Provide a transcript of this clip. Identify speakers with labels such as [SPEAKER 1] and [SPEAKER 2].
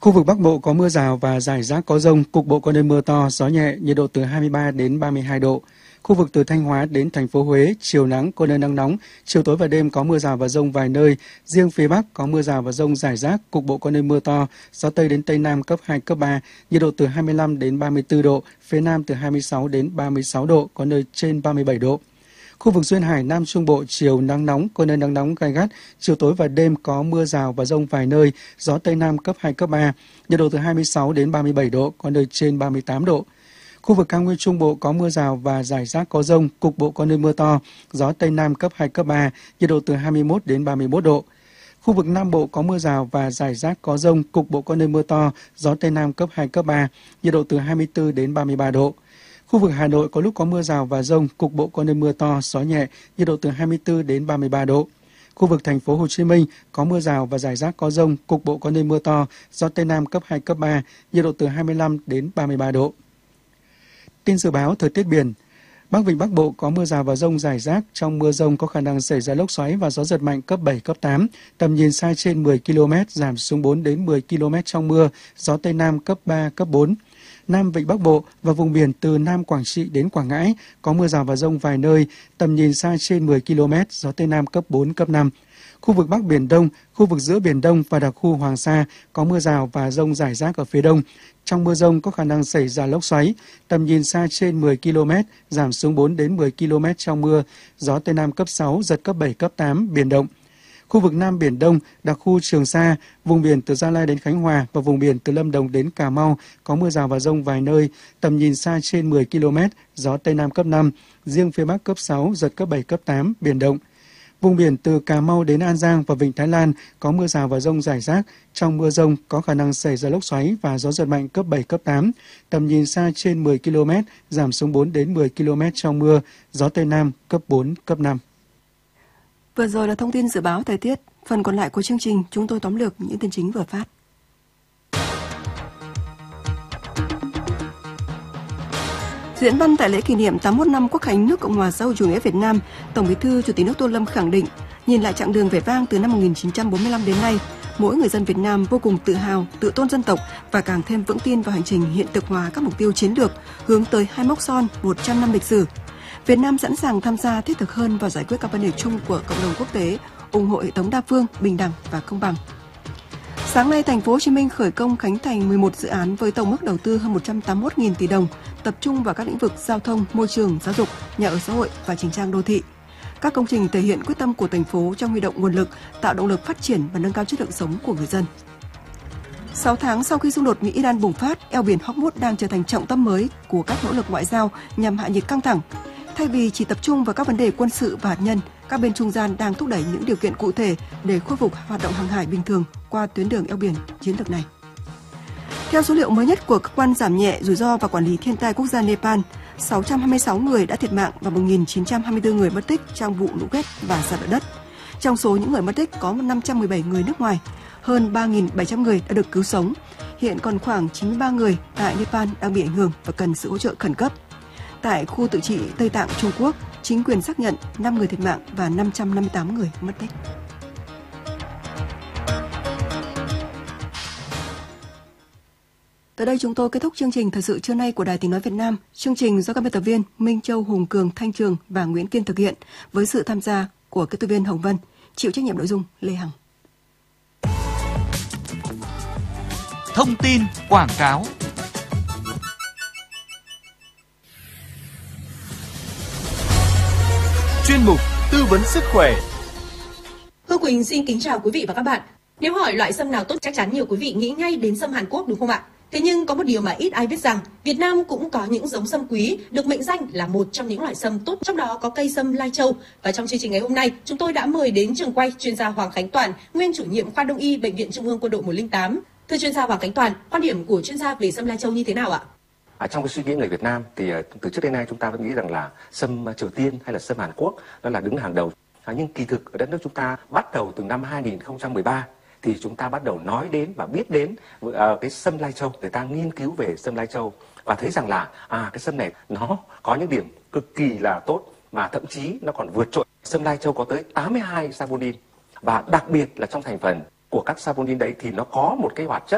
[SPEAKER 1] Khu vực Bắc Bộ có mưa rào và rải rác có dông, cục bộ có nơi mưa to, gió nhẹ, nhiệt độ từ 23 đến 32 độ. Khu vực từ Thanh Hóa đến thành phố Huế, chiều nắng, có nơi nắng nóng, chiều tối và đêm có mưa rào và dông vài nơi. Riêng phía Bắc có mưa rào và dông rải rác, cục bộ có nơi mưa to, gió Tây đến Tây Nam cấp 2, cấp 3, nhiệt độ từ 25 đến 34 độ, phía Nam từ 26 đến 36 độ, có nơi trên 37 độ. Khu vực duyên hải Nam Trung Bộ chiều nắng nóng, có nơi nắng nóng gay gắt, chiều tối và đêm có mưa rào và dông vài nơi, gió Tây Nam cấp 2, cấp 3, nhiệt độ từ 26 đến 37 độ, có nơi trên 38 độ. Khu vực cao nguyên Trung Bộ có mưa rào và rải rác có dông, cục bộ có nơi mưa to, gió Tây Nam cấp 2, cấp 3, nhiệt độ từ 21 đến 31 độ. Khu vực Nam Bộ có mưa rào và rải rác có dông, cục bộ có nơi mưa to, gió Tây Nam cấp 2, cấp 3, nhiệt độ từ 24 đến 33 độ. Khu vực Hà Nội có lúc có mưa rào và dông, cục bộ có nơi mưa to, gió nhẹ, nhiệt độ từ 24 đến 33 độ. Khu vực thành phố Hồ Chí Minh có mưa rào và rải rác có dông, cục bộ có nơi mưa to, gió Tây Nam cấp 2, cấp 3, nhiệt độ từ 25 đến 33 độ. Tin dự báo thời tiết biển. Bắc Vịnh Bắc Bộ có mưa rào và dông rải rác, trong mưa dông có khả năng xảy ra lốc xoáy và gió giật mạnh cấp 7, cấp 8, tầm nhìn xa trên 10 km, giảm xuống 4 đến 10 km trong mưa, gió Tây Nam cấp 3, cấp 4. Nam Vịnh Bắc Bộ và vùng biển từ Nam Quảng Trị đến Quảng Ngãi có mưa rào và dông vài nơi, tầm nhìn xa trên 10 km, gió Tây Nam cấp 4, cấp 5. Khu vực Bắc Biển Đông, khu vực giữa Biển Đông và đặc khu Hoàng Sa có mưa rào và dông rải rác ở phía đông. Trong mưa dông có khả năng xảy ra lốc xoáy, tầm nhìn xa trên 10 km, giảm xuống 4 đến 10 km trong mưa, gió Tây Nam cấp 6, giật cấp 7, cấp 8, biển động. Khu vực Nam Biển Đông, đặc khu Trường Sa, vùng biển từ Gia Lai đến Khánh Hòa và vùng biển từ Lâm Đồng đến Cà Mau có mưa rào và dông vài nơi, tầm nhìn xa trên 10 km, gió Tây Nam cấp 5, riêng phía Bắc cấp 6, giật cấp 7, cấp 8, biển động. Vùng biển từ Cà Mau đến An Giang và Vịnh Thái Lan có mưa rào và dông rải rác. Trong mưa dông có khả năng xảy ra lốc xoáy và gió giật mạnh cấp 7, cấp 8. Tầm nhìn xa trên 10 km, giảm xuống 4 đến 10 km trong mưa, gió Tây Nam cấp 4, cấp 5.
[SPEAKER 2] Vừa rồi là thông tin dự báo thời tiết. Phần còn lại của chương trình chúng tôi tóm lược những tin chính vừa phát. Diễn văn tại lễ kỷ niệm 81 năm Quốc khánh nước Cộng hòa xã hội chủ nghĩa Việt Nam, Tổng Bí thư Chủ tịch nước Tô Lâm khẳng định, nhìn lại chặng đường vẻ vang từ năm 1945 đến nay, mỗi người dân Việt Nam vô cùng tự hào, tự tôn dân tộc và càng thêm vững tin vào hành trình hiện thực hóa các mục tiêu chiến lược hướng tới hai mốc son 100 năm lịch sử. Việt Nam sẵn sàng tham gia thiết thực hơn vào giải quyết các vấn đề chung của cộng đồng quốc tế, ủng hộ hệ thống đa phương, bình đẳng và công bằng. Sáng nay, thành phố Hồ Chí Minh khởi công khánh thành 11 dự án với tổng mức đầu tư hơn 181.000 tỷ đồng, tập trung vào các lĩnh vực giao thông, môi trường, giáo dục, nhà ở xã hội và chỉnh trang đô thị. Các công trình thể hiện quyết tâm của thành phố trong huy động nguồn lực, tạo động lực phát triển và nâng cao chất lượng sống của người dân. 6 tháng sau khi xung đột Mỹ-Iran bùng phát, eo biển Hormuz đang trở thành trọng tâm mới của các nỗ lực ngoại giao nhằm hạ nhiệt căng thẳng. Thay vì chỉ tập trung vào các vấn đề quân sự và hạt nhân, các bên trung gian đang thúc đẩy những điều kiện cụ thể để khôi phục hoạt động hàng hải bình thường qua tuyến đường eo biển chiến lược này. Theo số liệu mới nhất của cơ quan giảm nhẹ rủi ro và quản lý thiên tai quốc gia Nepal, 626 người đã thiệt mạng và 1.924 người mất tích trong vụ lũ quét và sạt lở đất. Trong số những người mất tích có 517 người nước ngoài, hơn 3.700 người đã được cứu sống. Hiện còn khoảng 93 người tại Nepal đang bị ảnh hưởng và cần sự hỗ trợ khẩn cấp. Tại khu tự trị Tây Tạng, Trung Quốc, chính quyền xác nhận 5 người thiệt mạng và 558 người mất tích. Tới đây chúng tôi kết thúc chương trình Thời sự trưa nay của Đài Tiếng nói Việt Nam. Chương trình do các biên tập viên Minh Châu, Hùng Cường, Thanh Trường và Nguyễn Kiên thực hiện với sự tham gia của kỹ thuật viên Hồng Vân, chịu trách nhiệm nội dung Lê Hằng.
[SPEAKER 3] Thông tin quảng cáo. Chuyên mục tư vấn sức khỏe.
[SPEAKER 4] Hương Quỳnh xin kính chào quý vị và các bạn. Nếu hỏi loại sâm nào tốt, chắc chắn nhiều quý vị nghĩ ngay đến sâm Hàn Quốc đúng không ạ? Thế nhưng có một điều mà ít ai biết rằng Việt Nam cũng có những giống sâm quý được mệnh danh là một trong những loại sâm tốt, trong đó có cây sâm Lai Châu. Và trong chương trình ngày hôm nay, chúng tôi đã mời đến trường quay chuyên gia Hoàng Khánh Toàn, nguyên chủ nhiệm khoa Đông y Bệnh viện Trung ương Quân đội 108. Thưa chuyên gia Hoàng Khánh Toàn, quan điểm của chuyên gia về sâm Lai Châu như thế nào ạ?
[SPEAKER 5] Trong cái suy nghĩ người Việt Nam thì từ trước đến nay chúng ta vẫn nghĩ rằng là sâm Triều Tiên hay là sâm Hàn Quốc đó là đứng hàng đầu. Nhưng kỳ thực ở đất nước chúng ta bắt đầu từ năm 2013 thì chúng ta bắt đầu nói đến và biết đến cái sâm Lai Châu. Người ta nghiên cứu về sâm Lai Châu và thấy rằng là cái sâm này nó có những điểm cực kỳ là tốt, mà thậm chí nó còn vượt trội. Sâm Lai Châu có tới 82 saponin, và đặc biệt là trong thành phần của các saponin đấy thì nó có một cái hoạt chất